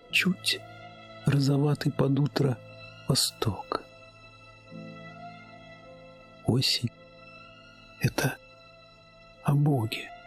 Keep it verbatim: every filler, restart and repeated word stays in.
чуть розоватый под утро восток. Осень — это о Боге.